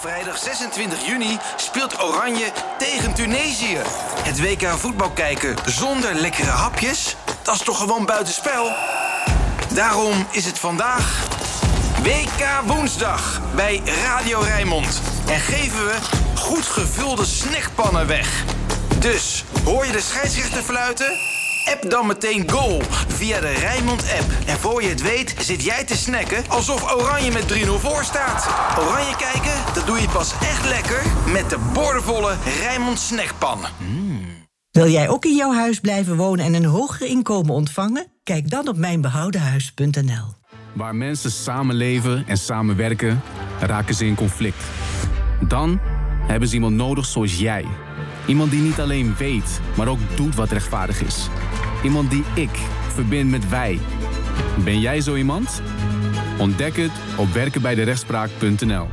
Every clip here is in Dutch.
Vrijdag 26 juni speelt Oranje tegen Tunesië. Het WK voetbal kijken zonder lekkere hapjes? Dat is toch gewoon buitenspel? Daarom is het vandaag WK Woensdag bij Radio Rijnmond. En geven we goed gevulde snackpannen weg. Dus, hoor je de scheidsrechter fluiten? App dan meteen goal via de Rijnmond-app. En voor je het weet zit jij te snacken alsof Oranje met 3-0 voor staat. Oranje kijken, dat doe je pas echt lekker met de boordevolle Rijnmond snackpan. Wil jij ook in jouw huis blijven wonen en een hoger inkomen ontvangen? Kijk dan op mijnbehoudenhuis.nl. Waar mensen samenleven en samenwerken, raken ze in conflict. Dan hebben ze iemand nodig zoals jij. Iemand die niet alleen weet, maar ook doet wat rechtvaardig is. Iemand die ik verbind met wij. Ben jij zo iemand? Ontdek het op werkenbijderechtspraak.nl.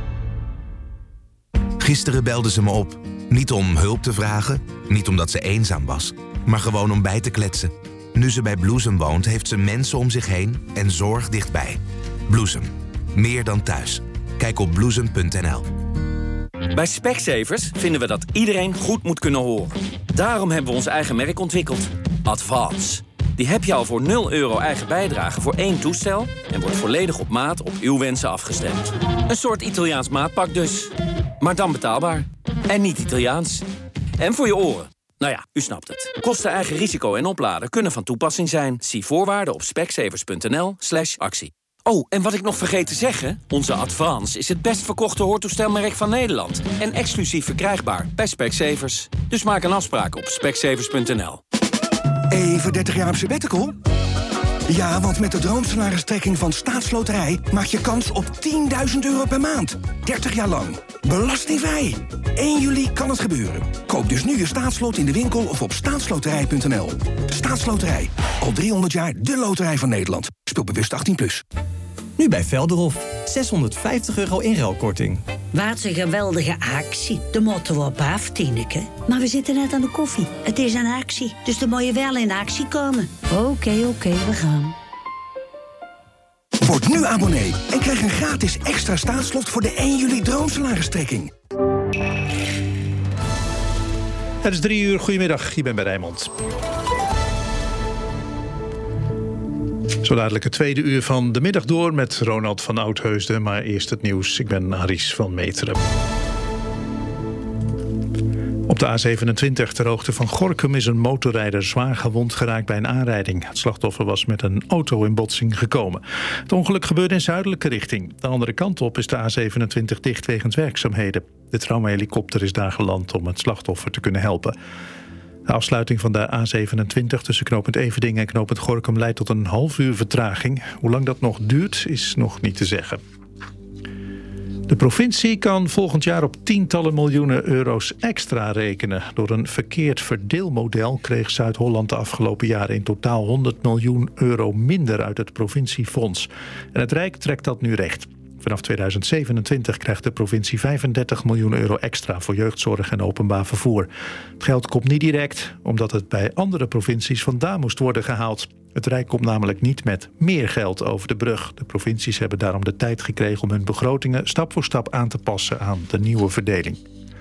Gisteren belde ze me op. Niet om hulp te vragen, niet omdat ze eenzaam was, maar gewoon om bij te kletsen. Nu ze bij Bloesem woont, heeft ze mensen om zich heen en zorg dichtbij. Bloesem. Meer dan thuis. Kijk op bloesem.nl. Bij Specsavers vinden we dat iedereen goed moet kunnen horen. Daarom hebben we ons eigen merk ontwikkeld. Advance. Die heb je al voor €0 eigen bijdrage voor 1 toestel... en wordt volledig op maat op uw wensen afgestemd. Een soort Italiaans maatpak dus. Maar dan betaalbaar. En niet Italiaans. En voor je oren. Nou ja, u snapt het. Kosten, eigen risico en opladen kunnen van toepassing zijn. Zie voorwaarden op specsavers.nl/actie. Oh, en wat ik nog vergeet te zeggen... onze Advance is het best verkochte hoortoestelmerk van Nederland... en exclusief verkrijgbaar bij Specsavers. Dus maak een afspraak op specsavers.nl. Even 30 jaar op sabbatical? Ja, want met de droomsalaristrekking van Staatsloterij... maak je kans op €10.000 per maand. 30 jaar lang. Belastingvrij. 1 juli kan het gebeuren. Koop dus nu je staatslot in de winkel of op staatsloterij.nl. Staatsloterij. Al 300 jaar de loterij van Nederland. Speel bewust 18+. Nu bij Velderhof. €650 inruilkorting. Wat een geweldige actie. De moeten we op af, Tineke. Maar we zitten net aan de koffie. Het is een actie, dus dan moet je wel in actie komen. Oké, we gaan. Word nu abonnee en krijg een gratis extra staatslot... voor de 1 juli droomsalaristrekking. Het is 3 uur. Goedemiddag, je bent bij Rijnmond. Zo dadelijk het tweede uur van de middag door met Ronald van Oudheusden. Maar eerst het nieuws. Ik ben Aries van Meteren. Op de A27 ter hoogte van Gorinchem is een motorrijder zwaar gewond geraakt bij een aanrijding. Het slachtoffer was met een auto in botsing gekomen. Het ongeluk gebeurde in zuidelijke richting. De andere kant op is de A27 dicht wegens werkzaamheden. De traumahelikopter is daar geland om het slachtoffer te kunnen helpen. De afsluiting van de A27 tussen knooppunt Everdingen en knooppunt Gorinchem leidt tot een half uur vertraging. Hoe lang dat nog duurt is nog niet te zeggen. De provincie kan volgend jaar op tientallen miljoenen euro's extra rekenen. Door een verkeerd verdeelmodel kreeg Zuid-Holland de afgelopen jaren in totaal €100 miljoen minder uit het provinciefonds. En het Rijk trekt dat nu recht. Vanaf 2027 krijgt de provincie €35 miljoen extra voor jeugdzorg en openbaar vervoer. Het geld komt niet direct, omdat het bij andere provincies vandaan moest worden gehaald. Het Rijk komt namelijk niet met meer geld over de brug. De provincies hebben daarom de tijd gekregen om hun begrotingen stap voor stap aan te passen aan de nieuwe verdeling.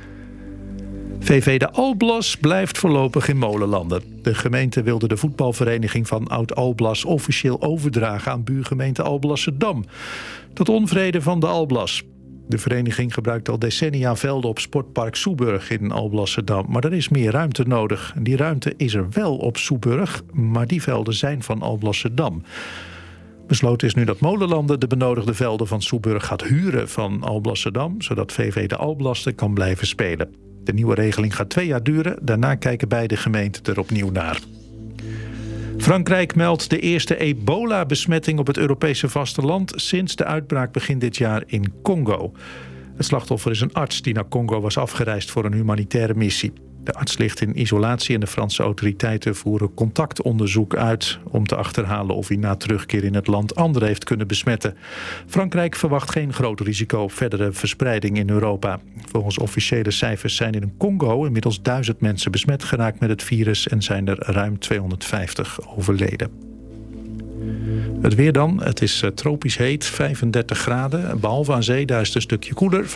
VV de Alblas blijft voorlopig in Molenlanden. De gemeente wilde de voetbalvereniging van Oud-Alblas officieel overdragen aan buurgemeente Alblasserdam. Tot onvrede van de Alblas. De vereniging gebruikt al decennia velden op sportpark Soeburg in Alblasserdam. Maar er is meer ruimte nodig. Die ruimte is er wel op Soeburg, maar die velden zijn van Alblasserdam. Besloten is nu dat Molenlanden de benodigde velden van Soeburg gaat huren van Alblasserdam, zodat VV de Alblassen kan blijven spelen. De nieuwe regeling gaat 2 jaar duren. Daarna kijken beide gemeenten er opnieuw naar. Frankrijk meldt de eerste ebola-besmetting op het Europese vasteland sinds de uitbraak begin dit jaar in Congo. Het slachtoffer is een arts die naar Congo was afgereisd voor een humanitaire missie. De arts ligt in isolatie en de Franse autoriteiten voeren contactonderzoek uit om te achterhalen of hij na terugkeer in het land anderen heeft kunnen besmetten. Frankrijk verwacht geen groot risico op verdere verspreiding in Europa. Volgens officiële cijfers zijn in Congo inmiddels 1000 mensen besmet geraakt met het virus en zijn er ruim 250 overleden. Het weer dan, het is tropisch heet, 35 graden. Behalve aan zee, daar is het een stukje koeler.